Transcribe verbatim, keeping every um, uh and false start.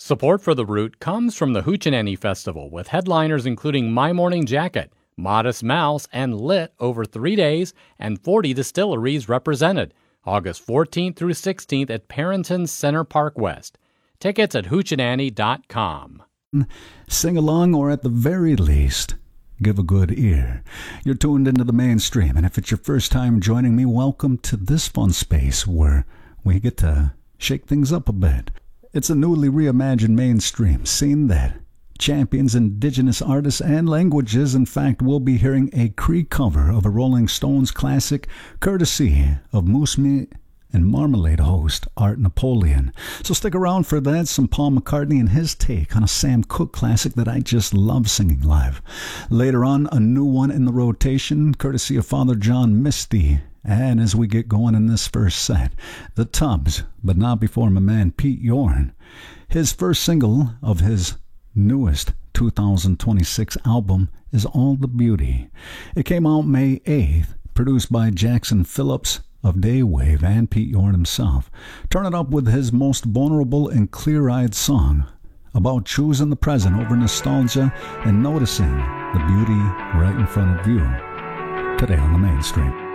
Support for The Root comes from the Hoochie Festival, with headliners including My Morning Jacket, Modest Mouse, and Lit over three days, and forty distilleries represented, August fourteenth through sixteenth at Parrington Center Park West. Tickets at hoochie dot com. Sing along, or at the very least, give a good ear. You're tuned into the mainstream, and if it's your first time joining me, welcome to this fun space where we get to shake things up a bit. It's a newly reimagined mainstream scene that champions indigenous artists and languages. In fact, we'll be hearing a Cree cover of a Rolling Stones classic, courtesy of Moose Meat and Marmalade host Art Napoleon. So stick around for that, some Paul McCartney and his take on a Sam Cooke classic that I just love singing live. Later on, a new one in the rotation, courtesy of Father John Misty. And as we get going in this first set, The Tubbs, but not before my man Pete Yorn. His first single of his newest two thousand twenty-six album is All the Beauty. It came out May eighth, produced by Jackson Phillips of Daywave and Pete Yorn himself. Turn it up with his most vulnerable and clear-eyed song about choosing the present over nostalgia and noticing the beauty right in front of you. Today on the Mainstream.